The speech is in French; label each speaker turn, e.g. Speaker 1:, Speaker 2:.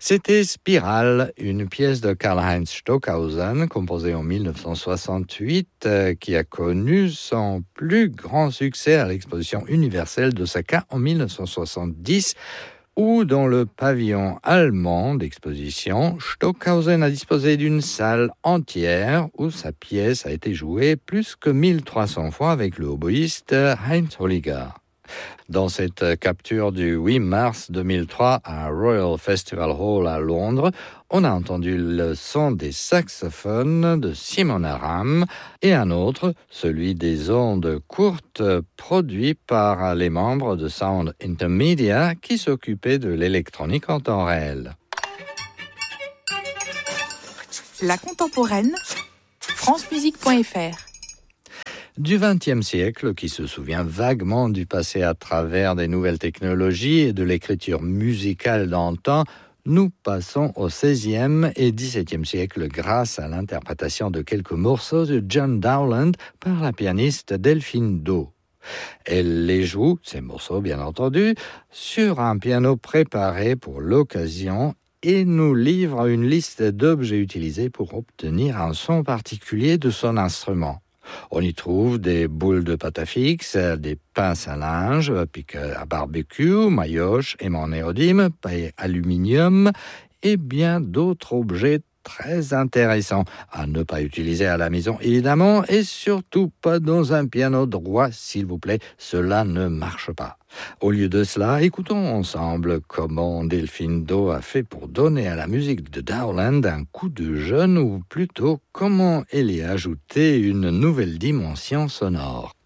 Speaker 1: C'était Spirale, une pièce de Karl-Heinz Stockhausen, composée en 1968, qui a connu son plus grand succès à l'exposition universelle d'Osaka en 1970, où dans le pavillon allemand d'exposition, Stockhausen a disposé d'une salle entière où sa pièce a été jouée plus que 1300 fois avec le oboïste Heinz Holliger. Dans cette capture du 8 mars 2003 à Royal Festival Hall à Londres, on a entendu le son des saxophones de Simon Aram et un autre, celui des ondes courtes produit par les membres de Sound Intermedia qui s'occupaient de l'électronique en temps réel.
Speaker 2: La contemporaine, francemusique.fr.
Speaker 1: Du XXe siècle, qui se souvient vaguement du passé à travers des nouvelles technologies et de l'écriture musicale d'antan, nous passons au XVIe et XVIIe siècle grâce à l'interprétation de quelques morceaux de John Dowland par la pianiste Delphine Do. Elle les joue, ces morceaux bien entendu, sur un piano préparé pour l'occasion et nous livre une liste d'objets utilisés pour obtenir un son particulier de son instrument. On y trouve des boules de pâte à fixe, des pinces à linge, pics à barbecue, maillotches, aimants néodyme, paille aluminium et bien d'autres objets très intéressants à ne pas utiliser à la maison évidemment et surtout pas dans un piano droit s'il vous plaît, cela ne marche pas. Au lieu de cela, écoutons ensemble comment Delphine Do a fait pour donner à la musique de Dowland un coup de jeune ou plutôt comment elle y a ajouté une nouvelle dimension sonore.